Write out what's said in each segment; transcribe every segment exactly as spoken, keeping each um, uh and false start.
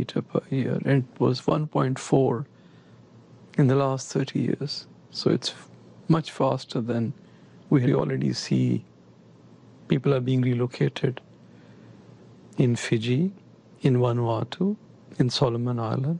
meter per year, and it was one point four in the last thirty years. So it's much faster than we already see. People are being relocated in Fiji, in Vanuatu, in Solomon Island.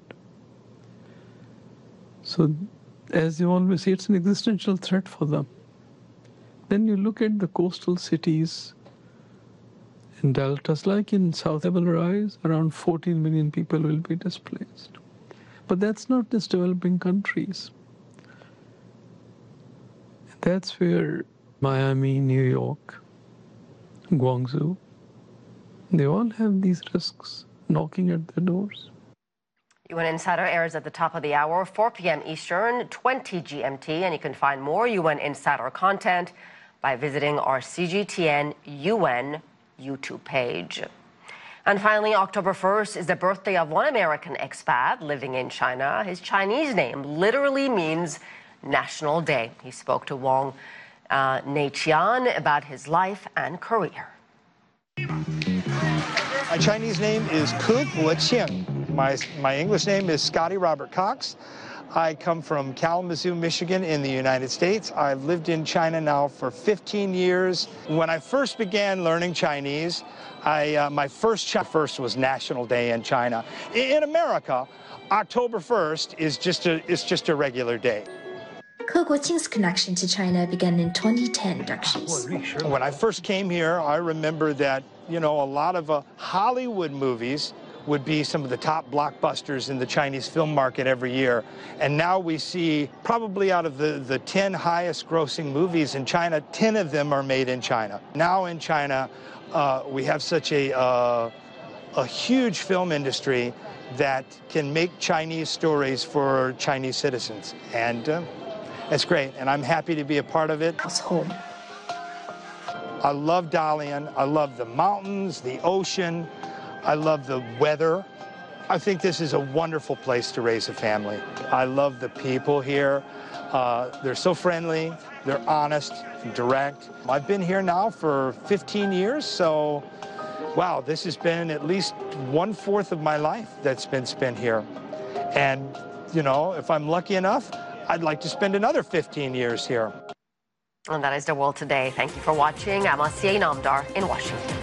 So, as you always say, it's an existential threat for them. Then you look at the coastal cities in deltas, like in South, will rise, around fourteen million people will be displaced. But that's not just developing countries. That's where Miami, New York, Guangzhou, they all have these risks knocking at their doors. U N Insider airs at the top of the hour, four p m Eastern, twenty G M T, and you can find more U N Insider content by visiting our C G T N U N YouTube page. And finally, October first is the birthday of one American expat living in China. His Chinese name literally means National Day. He spoke to Wong uh, Neiqian about his life and career. My Chinese name is Ke Guoqiang. My, my English name is Scotty Robert Cox. I come from Kalamazoo, Michigan in the United States. I've lived in China now for fifteen years. When I first began learning Chinese, I, uh, my first Ch first was National Day in China. In America, October first is just a, is just a regular day. Ke Guoqiang's connection to China began in twenty ten, Doctor When I first came here, I remember that, you know, a lot of uh, Hollywood movies would be some of the top blockbusters in the Chinese film market every year. And now we see probably out of the, the ten highest grossing movies in China, ten of them are made in China. Now in China, uh, we have such a, uh, a huge film industry that can make Chinese stories for Chinese citizens. And uh, it's great, and I'm happy to be a part of it. Home. I love Dalian. I love the mountains, the ocean. I love the weather. I think this is a wonderful place to raise a family. I love the people here. Uh, they're so friendly, they're honest, and direct. I've been here now for fifteen years, so wow, this has been at least one-fourth of my life that's been spent here. And, you know, if I'm lucky enough, I'd like to spend another fifteen years here. And that is the world today. Thank you for watching. I'm Asiya Namdar in Washington.